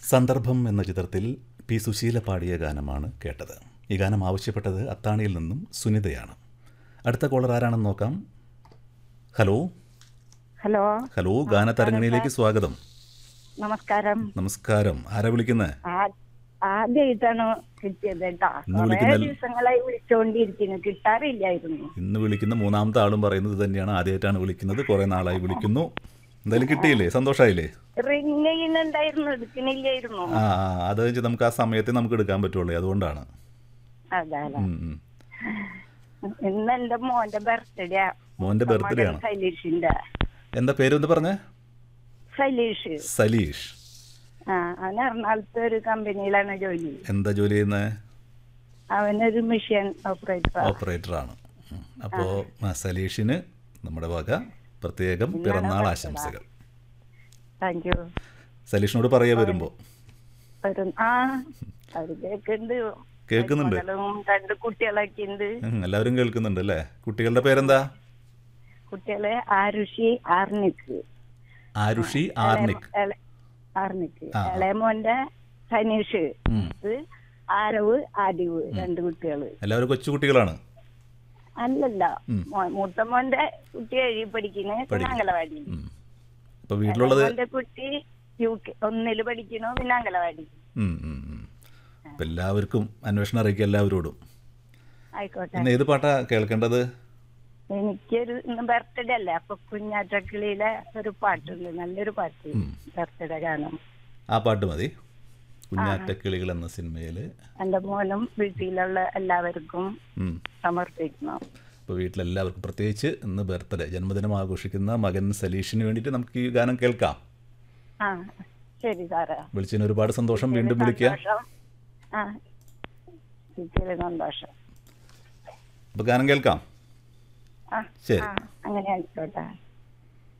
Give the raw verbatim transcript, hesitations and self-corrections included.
സന്ദർഭം എന്ന ചിത്രത്തിൽ പി സുശീല പാടിയ ഗാനമാണ് കേട്ടത്. ഈ ഗാനം ആവശ്യപ്പെട്ടത് അത്താണിയിൽ നിന്നും സുനിതയാണ്. അടുത്ത കോളർ ആരാണെന്ന് നോക്കാം. ഹലോ ഹലോ ഹലോ ഗാനതരംഗിണിയിലേക്ക് സ്വാഗതം. നമസ്കാരം. നമസ്കാരം. ആരാ വിളിക്കുന്നത്? ആദ്യമായിട്ടാണ് കിട്ടിയത് കേട്ടാ. കുറേ ദിവസങ്ങളായി വിളിച്ചോണ്ടിരിക്കുന്നു, കിട്ടാറില്ലായിരുന്നു. ഇന്ന് വിളിക്കുന്ന മൂന്നാമത്തെ ആളും പറയുന്നത് തന്നെയാണ്, ആദ്യമായിട്ടാണ് വിളിക്കുന്നത്, കുറെ നാളായി വിളിക്കുന്നു. എന്തായാലും കിട്ടിയില്ലേ? സന്തോഷായില്ലേ? റിങ് ചെയ്യുന്നുണ്ടായിരുന്നു, എടുക്കണില്ലായിരുന്നു. ആ അത് വെച്ച് നമുക്ക് ആ സമയത്ത് നമുക്ക് എടുക്കാൻ പറ്റുള്ളൂ, അതുകൊണ്ടാണ്. അതെ, ഇന്ന് എന്റെ മോന്റെ ബർത്ത്ഡേ. മോന്റെ ബർത്ത്ഡേ ആണ്. സലീഷിന്റെ. എന്താ പേര് എന്ന് പറഞ്ഞേ? സലീഷ്. സലീഷ്. ആ അവൻ എറണാകുളത്തെ ഒരു കമ്പനിയിലാണ് ജോലി. എന്താ ജോലി ചെയ്യുന്നത്? അവനൊരു മെഷീൻ ഓപ്പറേറ്റർ ഓപ്പറേറ്റർ ആണ്. അപ്പോ സലീഷിന് നമ്മുടെ വക പ്രത്യേകം പിറന്നാൾ ആശംസകൾ. Thank you. സലീഷിനോട് പറയാ വരുമ്പോ. ആ അവര് കേൾക്കുന്നുണ്ട്. കേൾക്കുന്നുണ്ട്. രണ്ട് കുട്ടികളൊക്കെ ഉണ്ട്. എല്ലാവരും കേൾക്കുന്നുണ്ട് അല്ലേ? കുട്ടികളുടെ പേരെന്താ? കുട്ടികളെ ആരുഷി ആർണിക്. ആരുഷി ആർണിക്. ആർണിക്. ഇളയമോന്റെ സനീഷ്, ആരവ് ആദിവ്. രണ്ട് കുട്ടികള്. എല്ലാവരും കൊച്ചു കുട്ടികളാണ്? അല്ലല്ല, മൂത്ത മോന്റെ കുട്ടി എഴുതി പഠിക്കുന്നത് അംഗലവാടി. വീട്ടിലുള്ളത് കുട്ടി യു കെ ഒന്നില് പഠിക്കണു, പിന്നെ അംഗലവാടി. എല്ലാവർക്കും അന്വേഷണം അറിയിക്കുക എല്ലാവരോടും. ആയിക്കോട്ടെ. ഏത് പാട്ടാ കേൾക്കേണ്ടത്? എനിക്കൊരു ഇന്ന് ബർത്ത്ഡേ അല്ലേ, അപ്പൊ കുഞ്ഞാറ്റക്കിളിയിലെ ഒരു പാട്ടുണ്ട്, നല്ലൊരു പാട്ട്, ബർത്ത്ഡേ ഗാനം. ആ പാട്ട് മതി. കുഞ്ഞാറ്റക്കിളികൾ എന്ന സിനിമയില് എന്റെ മോനും വീട്ടിലുള്ള എല്ലാവർക്കും സമർപ്പിക്കുന്നു. അപ്പോൾ വീട്ടിലെല്ലാവർക്കും, പ്രത്യേകിച്ച് ഇന്ന് ബർത്ത്ഡേ ജന്മദിനം ആഘോഷിക്കുന്ന മകൻ സലീഷിന് വേണ്ടിയിട്ട് നമുക്ക് ഈ ഗാനം കേൾക്കാം. ആ ശരി സാറേ. വിളിച്ചതിന് ഒരുപാട് സന്തോഷം. വീണ്ടും വിളിക്കാം. സന്തോഷം. അപ്പോൾ ഗാനം കേൾക്കാം. ശരി, അങ്ങനെ ആയിക്കോട്ടെ.